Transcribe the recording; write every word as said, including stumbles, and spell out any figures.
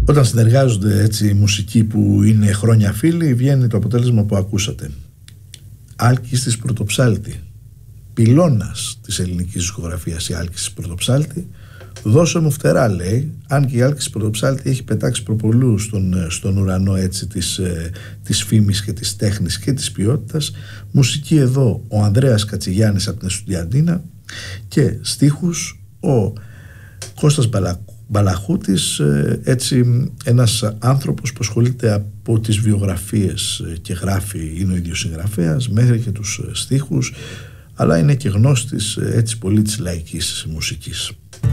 Όταν συνεργάζονται έτσι μουσικοί που είναι χρόνια φίλοι, βγαίνει το αποτέλεσμα που ακούσατε. Άλκης της Πρωτοψάλτη, πυλώνας της ελληνικής δισκογραφίας η Άλκης της Πρωτοψάλτη. Δώσε μου φτερά, λέει, αν και η Άλκης της Πρωτοψάλτη έχει πετάξει προπολού στον, στον ουρανό έτσι της, ε, της φήμης και της τέχνης και της ποιότητας. Μουσική εδώ ο Ανδρέας Κατσιγιάννης από την Εστουδιαντίνα και στίχους ο Κώστας Μπαλακού Μπαλαχούτης, έτσι ένας άνθρωπος που ασχολείται από τις βιογραφίες και γράφει, είναι ο ίδιος συγγραφέας, μέχρι και τους στίχους, αλλά είναι και γνώστης έτσι πολύ της λαϊκής μουσικής.